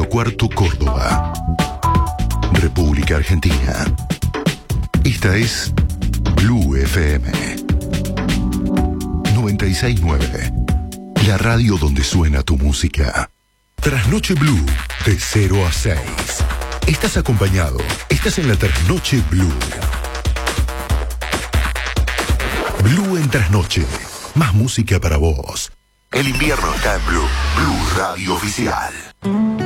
Cuarto Córdoba, República Argentina. Esta es Blue FM 96.9, la radio donde suena tu música. Trasnoche Blue, de 0 a 6. Estás acompañado, estás en la Trasnoche Blue. Blue en Trasnoche, más música para vos. El invierno está en Blue, Blue Radio Oficial.